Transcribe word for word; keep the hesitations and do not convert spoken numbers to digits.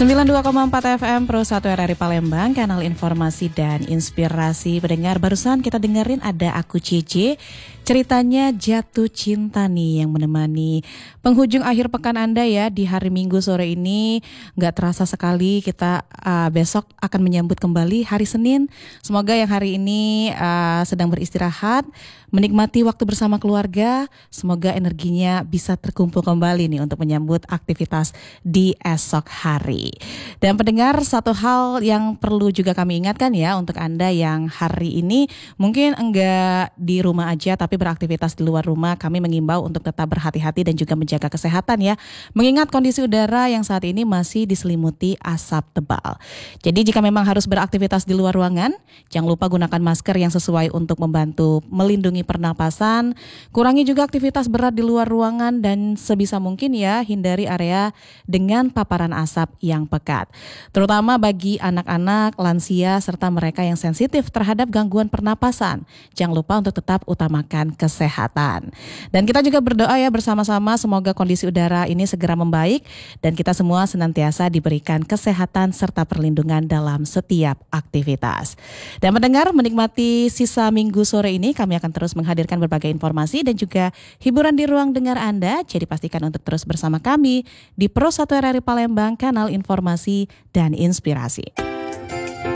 sembilan puluh dua koma empat F M Pro satu R R I Palembang, kanal informasi dan inspirasi. Pendengar, barusan kita dengerin ada Aku Cici, ceritanya jatuh cinta nih yang menemani penghujung akhir pekan Anda ya di hari Minggu sore ini. Gak terasa sekali kita uh, besok akan menyambut kembali hari Senin. Semoga yang hari ini uh, sedang beristirahat, menikmati waktu bersama keluarga, semoga energinya bisa terkumpul kembali nih untuk menyambut aktivitas di esok hari. Dan pendengar, satu hal yang perlu juga kami ingatkan ya untuk Anda yang hari ini mungkin enggak di rumah aja tapi beraktivitas di luar rumah, kami mengimbau untuk tetap berhati-hati dan juga menjaga kesehatan ya. Mengingat kondisi udara yang saat ini masih diselimuti asap tebal. Jadi jika memang harus beraktivitas di luar ruangan, jangan lupa gunakan masker yang sesuai untuk membantu melindungi pernapasan. Kurangi juga aktivitas berat di luar ruangan dan sebisa mungkin ya hindari area dengan paparan asap yang pekat. Terutama bagi anak-anak, lansia, serta mereka yang sensitif terhadap gangguan pernapasan. Jangan lupa untuk tetap utamakan kesehatan. Dan kita juga berdoa ya bersama-sama semoga kondisi udara ini segera membaik dan kita semua senantiasa diberikan kesehatan serta perlindungan dalam setiap aktivitas. Dan mendengar, menikmati sisa minggu sore ini kami akan terus menghadirkan berbagai informasi dan juga hiburan di ruang dengar Anda. Jadi pastikan untuk terus bersama kami di Pro satu R R I Palembang, kanal informasi dan inspirasi.